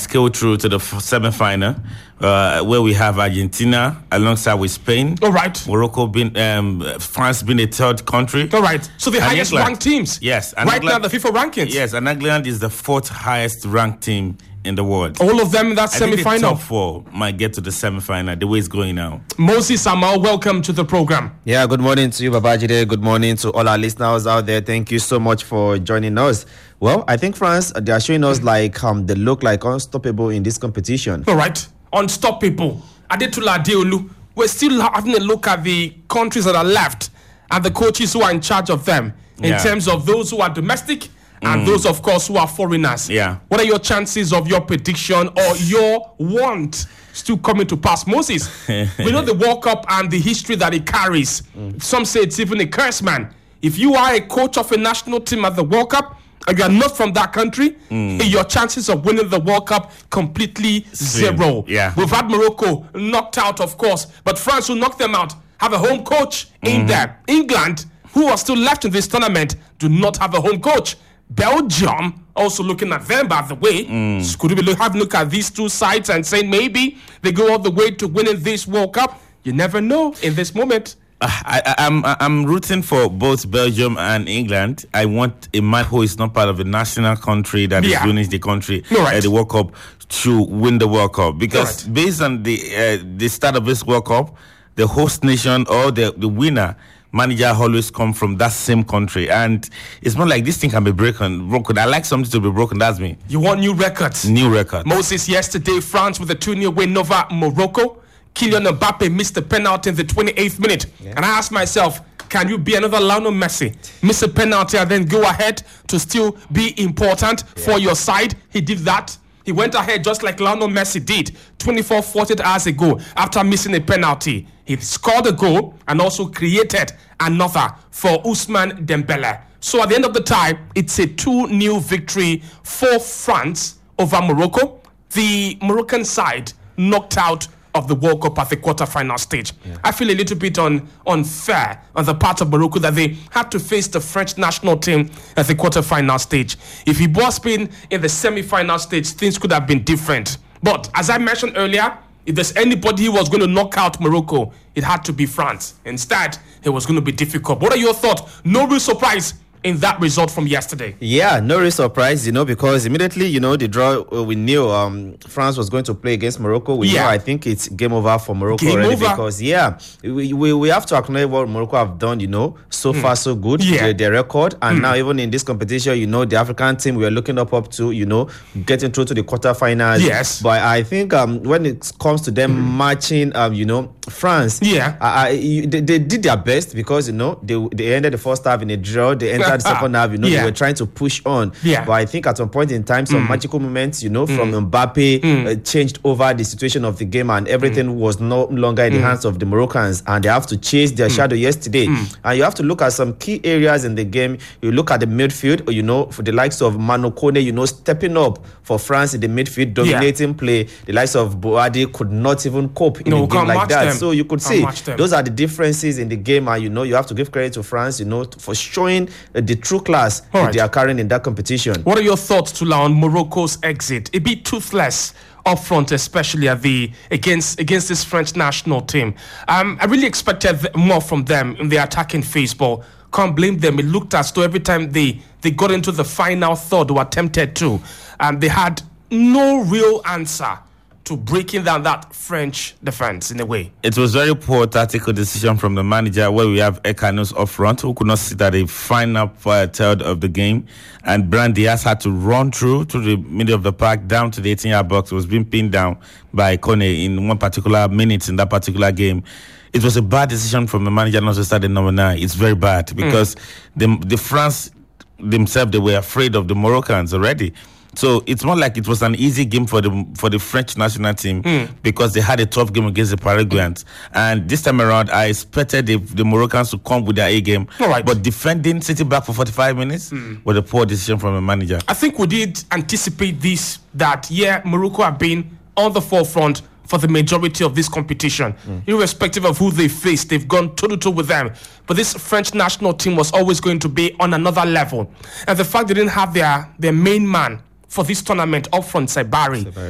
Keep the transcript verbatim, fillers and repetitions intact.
scale through to the f- semi-final, uh, where we have Argentina alongside with Spain. All right. Morocco being, um, France being a third country. All right. So the And highest England. ranked teams. Yes. And Right England- now, the FIFA rankings. Yes, and England is the fourth highest ranked team in the world. All of them in that I think the semi-final. top four might get to the semi-final, the way it's going now. Moses Amal, welcome to the program. Yeah, good morning to you, Babajide. Good morning to all our listeners out there. Thank you so much for joining us. Well, I think France, they are showing us like um, they look like unstoppable in this competition. All right. Unstoppable. Adetola Adeolu. We're still having a look at the countries that are left and the coaches who are in charge of them in Yeah. terms of those who are domestic and those, of course, who are foreigners. Yeah. What are your chances of your prediction or your want still coming to pass? Moses, we know the World Cup and the history that it carries. Some say it's even a curse, man. If you are a coach of a national team at the World Cup and you are not from that country, your chances of winning the World Cup completely Slim. zero. Yeah. We've had Morocco knocked out, of course, but France, who knocked them out, have a home coach in there. England, who are still left in this tournament, do not have a home coach. Belgium, also looking at them, by the way, Mm. could we have a look at these two sides and say maybe they go all the way to winning this World Cup? You never know in this moment. I, I, I'm I'm rooting for both Belgium and England. I want a man who is not part of a national country that Yeah. is winning the country All right. at the World Cup to win the World Cup. Because All right. based on the uh, the start of this World Cup, the host nation or the, the winner manager always come from that same country, and it's not like this thing can be broken. Broken. I like something to be broken. That's me. You want new records. New record. Moses, yesterday, France with a two nil win over Morocco. Kylian Mbappe missed the penalty in the twenty-eighth minute. And I asked myself, can you be another Lionel Messi? Miss a penalty and then go ahead to still be important for your side? He did that. He went ahead just like Lionel Messi did twenty-four, forty hours ago after missing a penalty. He scored a goal and also created another for Ousmane Dembele. So at the end of the time, it's a two nil victory for France over Morocco. The Moroccan side knocked out of the World Cup at the quarterfinal stage. Yeah. I feel a little bit un, unfair on the part of Morocco that they had to face the French national team at the quarterfinal stage. If it was been in the semi-final stage, things could have been different. But as I mentioned earlier, if there's anybody who was going to knock out Morocco, it had to be France. Instead, it was going to be difficult. What are your thoughts? No real surprise in that result from yesterday. Yeah, no real surprise, you know, because immediately, you know, the draw, uh, we knew um, France was going to play against Morocco. We Yeah. know, I think it's game over for Morocco Game already over. because, yeah, we, we we have to acknowledge what Morocco have done, you know, so far so good, Yeah. their, their record. And now even in this competition, you know, the African team we are looking up up to, you know, getting through to the quarterfinals. Yes. But I think um, when it comes to them matching, um, you know, France, Yeah. I, I, you- they, they did their best because, you know, they, they ended the first half in a draw. They entered the second half, you know, Yeah. they were trying to push on. Yeah. But I think at some point in time, some magical moments, you know, from Mbappe uh, changed over the situation of the game and everything was no longer in the hands of the Moroccans and they have to chase their shadow yesterday. And you have to look at some key areas in the game. You look at the midfield, you know, for the likes of Manu Kone, you know, stepping up for France in the midfield, dominating play. The likes of Boadi could not even cope in No, a game can't like match that. them. So you could Can't see match them. those are the differences in the game and, you know, you have to give credit to France, you know, for showing uh, the true class All that right. they are carrying in that competition. What are your thoughts, Tula, on Morocco's exit? A bit toothless up front, especially at the against against this French national team. Um, I really expected th- more from them in the attacking phase, but can't blame them. It looked as though every time they, they got into the final third or attempted to, um, they had no real answer to breaking down that French defense in a way. It was very poor tactical decision from the manager where we have Ekanos up front who could not sit at the final uh, third of the game, and Brand Diaz had to run through to the middle of the park down to the eighteen-yard box. It was being pinned down by Kone in one particular minute in that particular game. It was a bad decision from the manager not to start the number nine. It's very bad because mm. the, the France themselves, they were afraid of the Moroccans already. So it's not like it was an easy game for the for the French national team mm. because they had a tough game against the Paraguayans. And this time around, I expected the, the Moroccans to come with their A game. All right. But defending, sitting back for forty-five minutes mm. was a poor decision from the manager. I think we did anticipate this, that, yeah, Morocco have been on the forefront for the majority of this competition. Mm. Irrespective of who they faced, they've gone toe-to-toe with them. But this French national team was always going to be on another level. And the fact they didn't have their, their main man for this tournament up front, Saibari,